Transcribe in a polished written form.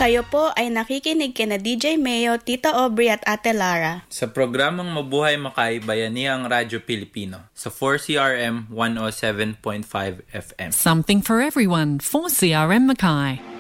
Kayo po ay nakikinig kina DJ Mayo, Tita Aubrey at Ate Lara sa programang Mabuhay Makay Bayaniang Radyo Pilipino sa 4CRM 107.5 FM. Something for everyone, 4CRM Mackay.